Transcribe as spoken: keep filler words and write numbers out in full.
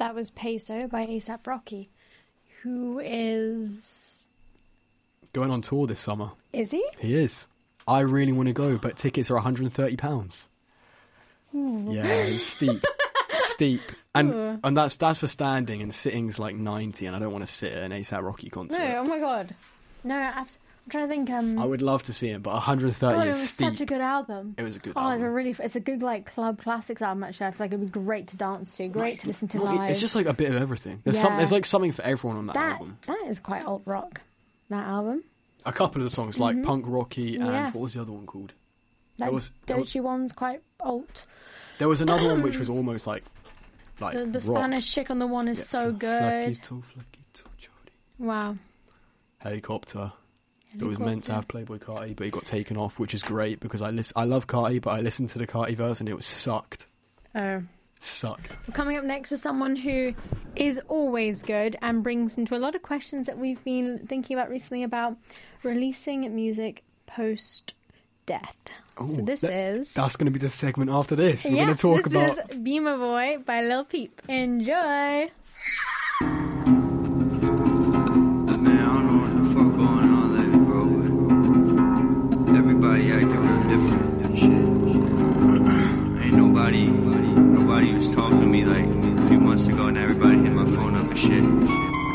That was Peso by A$AP Rocky, who is... going on tour this summer. Is he? He is. I really want to go, but tickets are one hundred thirty pounds. Ooh. Yeah, it's steep. steep. And Ooh. and that's that's for standing, and sitting's like ninety, and I don't want to sit at an A$AP Rocky concert. No, oh my god. No, abs- I'm trying to think... Um, I would love to see it, but one hundred thirty God, it is was steep. such a good album. It was a good oh, album. it's a really... It's a good, like, club classics album, actually. I feel like it'd be great to dance to, great to listen to Well, it- live. It's just like a bit of everything. There's Yeah. some. There's like something for everyone on that, that, album. That is quite alt rock, that album. A couple of the songs, like Mhm. Punk Rocky and Yeah. what was the other one called? That There was- there was- Dochi one's quite alt. There was another one which was almost like like The, the rock. Spanish chick on the one is Yeah, so fl- good. Flaquito, Flaquito, Jody. Wow. Helicopter. It was meant to Helicopter. have Playboy Carti, but he got taken off, which is great because I lis- I love Carti, but I listened to the Carti verse and it was sucked. Oh. Sucked. Well, coming up next is someone who is always good and brings into a lot of questions that we've been thinking about recently about releasing music post death. Ooh, So this that- is That's going to be the segment after this. We're yeah, going to talk this about is Beamer Boy by Lil Peep. Enjoy. Man, I don't know what the fuck going on lately, bro. Everybody acting real different and shit. Ain't nobody, nobody was talking to me like a few months ago, and everybody hit my phone up and shit.